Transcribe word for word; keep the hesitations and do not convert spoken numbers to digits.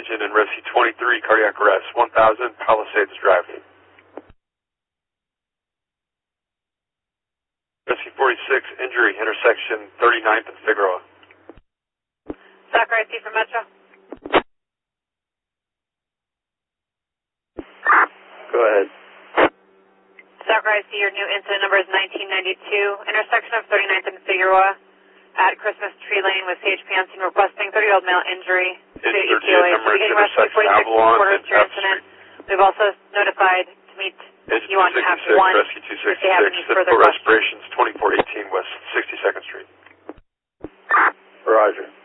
engine and Rescue twenty-three, cardiac arrest, one thousand Palisades Drive. Rescue forty-six, injury, intersection thirty-ninth and Figueroa. Soccer I C for Metro. Go ahead. Soccer I C, your new incident number is nineteen ninety-two, intersection of thirty-ninth and Figueroa at Christmas Tree Lane with C H P on scene requesting thirty-year-old male injury to E T O A. Beginning rescue forty-six quarters to your incident. We've also notified to meet you on half one Rescue two if they have any sixty-six, further Civil questions. Respirations, twenty-four eighteen West sixty-second Street. Roger.